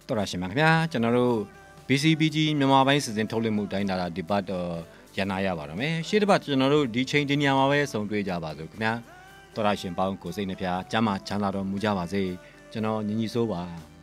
တော်ရရှိမှာခင်ဗျာကျွန်တော်တို့ BCBG မြန်မာပိုင်းစီစဉ်ထုတ်လွှင့်မှုတိုင်းတာဒီပတ်တော့ရန်နာရပါတော့မယ်ရှေ့တစ်ပတ်ကျွန်တော်တို့ဒီချိန်ဒီနေရာမှာပဲဆုံတွေ့ကြပါစို့ခင်ဗျာတော်ရရှင်ပေါင်းကိုစိတ်နှဖျားကျမ်းမာချမ်းသာတော်မူကြပါစေကျွန်တော်ညီညီဆိုးပါ